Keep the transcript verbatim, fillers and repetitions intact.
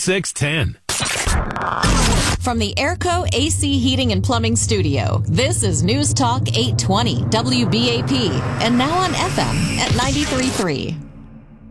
six ten. From the Airco A C Heating and Plumbing Studio, this is News Talk eight twenty W B A P, and now on F M at ninety-three point three.